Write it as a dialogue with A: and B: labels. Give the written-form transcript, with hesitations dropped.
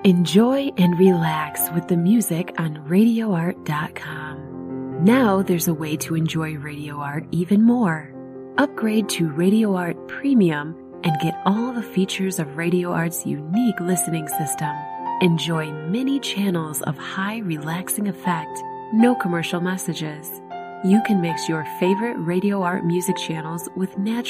A: Enjoy and relax with the music on RadioArt.com. Now there's a way to enjoy Radio Art even more. Upgrade to Radio Art Premium and get all the features of Radio Art's unique listening system. Enjoy many channels of high relaxing effect, no commercial messages. You can mix your favorite Radio Art music channels with natural